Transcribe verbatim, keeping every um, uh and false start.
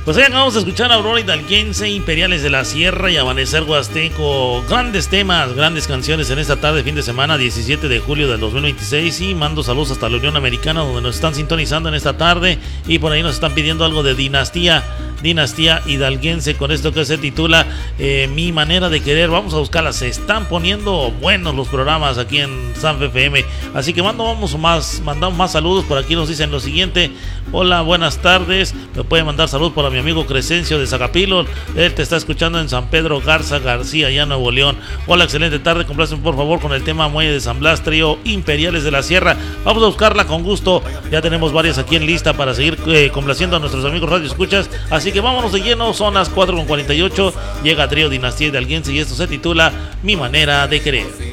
Pues ahí acabamos de escuchar a Aurora Hidalguense, Imperiales de la Sierra y Amanecer Huasteco. Grandes temas, grandes canciones en esta tarde, fin de semana, diecisiete de julio del dos mil veintiséis. Y mando saludos hasta la Unión Americana, donde nos están sintonizando en esta tarde. Y por ahí nos están pidiendo algo de Dinastía, Dinastía Hidalguense, con esto que se titula eh, Mi Manera de Querer. Vamos a buscarla, se están poniendo buenos los programas aquí en Sanfe F M. Así que mando, vamos más, mandamos más saludos. Por aquí nos dicen lo siguiente: hola, buenas tardes. Me puede mandar saludos para mi amigo Crescencio de Zacapilo. Él te está escuchando en San Pedro Garza García, allá en Nuevo León. Hola, excelente tarde. Complacen por favor con el tema Muelle de San Blas, trío Imperiales de la Sierra. Vamos a buscarla con gusto. Ya tenemos varias aquí en lista para seguir eh, complaciendo a nuestros amigos Radio Escuchas. Así que vámonos de lleno. Son las cuatro con cuarenta y ocho. Llega trío Dinastía Hidalguense y esto se titula Mi Manera de Querer.